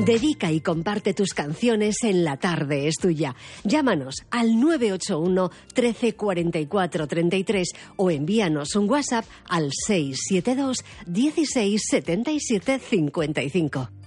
Dedica y comparte tus canciones en La Tarde es Tuya. Llámanos al 981 13 44 33 o envíanos un WhatsApp al 672 16 77 55.